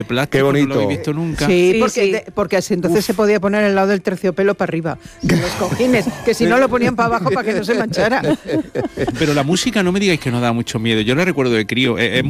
plástico. Qué bonito. No lo habéis visto nunca. Sí, Sí, porque así entonces se podía poner al lado del terciopelo para arriba, de los cojines, que si no lo ponían para abajo para que no se manchara. Pero la música, no me digáis que no da mucho miedo. Yo la recuerdo de crío. Es